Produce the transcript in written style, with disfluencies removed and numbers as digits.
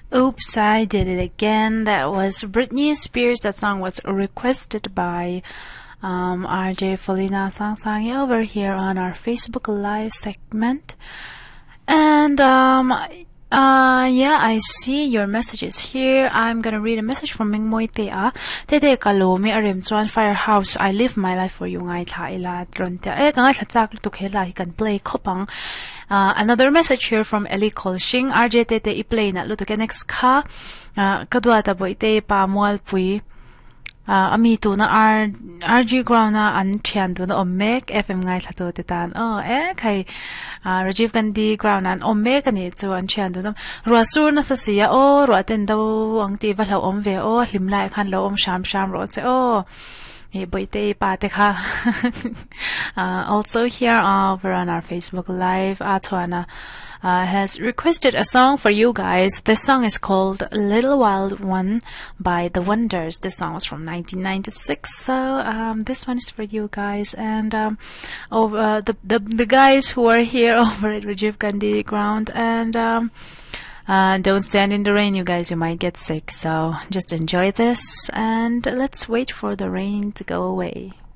Oops, I did it again. That was Britney Spears. That song was requested by RJ Felina Sangsangi over here on our Facebook Live segment. And yeah, I see your messages here. I'm gonna read a message from Mingmoy Tea. Tete kalomi arim chuan Firehouse. I live my life for you ngai tha ila trontia. Kangai thachak lutuk hela hi kan play khopang. Another message here from Ellie Kolshing. RJ Tete I play na lutuk next ka. Kadwa ta boite pa mual pui. Ami tu na RG ground na an thian tu na omek FM ngai thatu te tan kai Rajiv Gandhi ground an omek ani chu an thian tu na ruasur na sa sia ro ten do ang ti va lo om ve hlim lai khan lo om sham ro se e boite pa te kha. Also here over on our Facebook Live, Atwana has requested a song for you guys. This song is called Little Wild One by The Wonders. This song was from 1996. So this one is for you guys. And over the guys who are here over at Rajiv Gandhi ground. And don't stand in the rain, you guys. You might get sick. So just enjoy this. And let's wait for the rain to go away.